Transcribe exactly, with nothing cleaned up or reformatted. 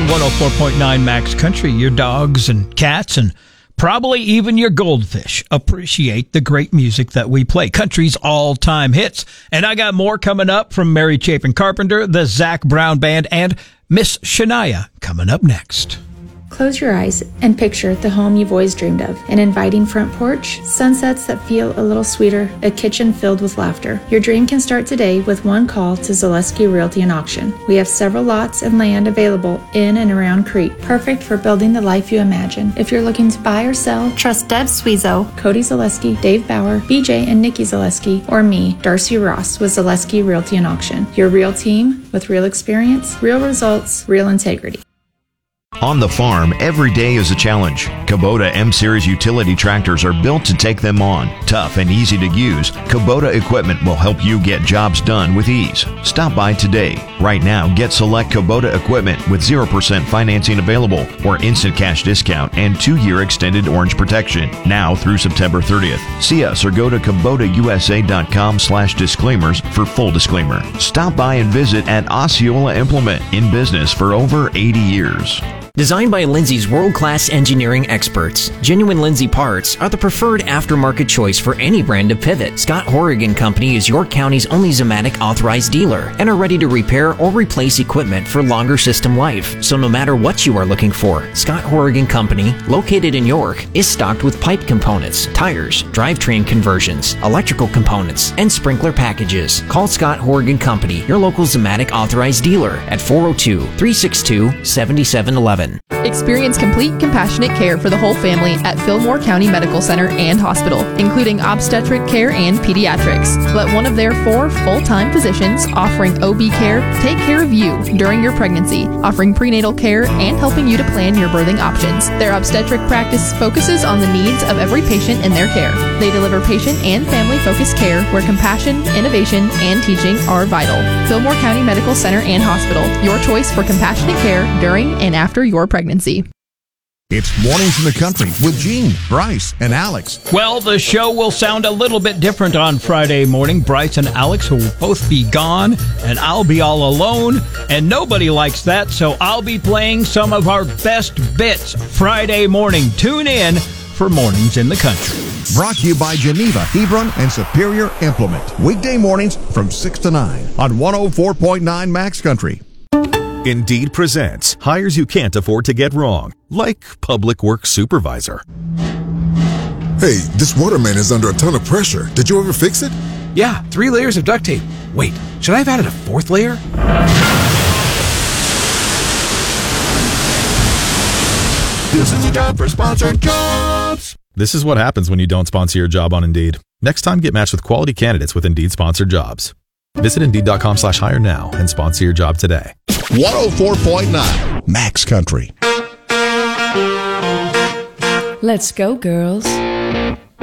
one oh four point nine Max Country. Your dogs and cats and probably even your goldfish appreciate the great music that we play. Country's all-time hits. And I got more coming up from Mary Chapin Carpenter, the Zac Brown Band, and Miss Shania coming up next. Close your eyes and picture the home you've always dreamed of. An inviting front porch, sunsets that feel a little sweeter, a kitchen filled with laughter. Your dream can start today with one call to Zaleski Realty and Auction. We have several lots and land available in and around Crete, perfect for building the life you imagine. If you're looking to buy or sell, trust Deb Sweezo, Cody Zaleski, Dave Bauer, B J and Nikki Zaleski, or me, Darcy Ross, with Zaleski Realty and Auction. Your real team with real experience, real results, real integrity. On the farm, every day is a challenge. Kubota M-Series utility tractors are built to take them on. Tough and easy to use, Kubota equipment will help you get jobs done with ease. Stop by today. Right now, get select Kubota equipment with zero percent financing available or instant cash discount and two-year extended orange protection now through September thirtieth. See us or go to Kubota U S A dot com slash disclaimers for full disclaimer. Stop by and visit at Osceola Implement, in business for over eighty years. Designed by Lindsay's world-class engineering experts, Genuine Lindsay parts are the preferred aftermarket choice for any brand of pivot. Scott Horrigan Company is your county's only Zamatic authorized dealer and are ready to repair or replace equipment for longer system life. So no matter what you are looking for, Scott Horrigan Company, located in York, is stocked with pipe components, tires, drivetrain conversions, electrical components, and sprinkler packages. Call Scott Horrigan Company, your local Zamatic authorized dealer, at four oh two, three six two, seven seven one one. Experience complete, compassionate care for the whole family at Fillmore County Medical Center and Hospital, including obstetric care and pediatrics. Let one of their four full-time physicians offering O B care take care of you during your pregnancy, offering prenatal care and helping you to plan your birthing options. Their obstetric practice focuses on the needs of every patient in their care. They deliver patient and family-focused care where compassion, innovation, and teaching are vital. Fillmore County Medical Center and Hospital, your choice for compassionate care during and after your pregnancy. It's Mornings in the Country with Gene, Bryce, and Alex. Well, the show will sound a little bit different on Friday morning. Bryce and Alex will both be gone, and I'll be all alone, and nobody likes that, so I'll be playing some of our best bits Friday morning. Tune in for Mornings in the Country. Brought to you by Geneva, Hebron, and Superior Implement. Weekday mornings from six to nine on one oh four point nine Max Country. Indeed presents hires you can't afford to get wrong, like public works supervisor. Hey, this waterman is under a ton of pressure. Did you ever fix it? Yeah, three layers of duct tape. Wait, should I have added a fourth layer? This is your job for sponsored jobs. This is what happens when you don't sponsor your job on Indeed. Next time, get matched with quality candidates with Indeed sponsored jobs. Visit Indeed.com slash hire now and sponsor your job today. one oh four point nine Max Country. Let's go, girls.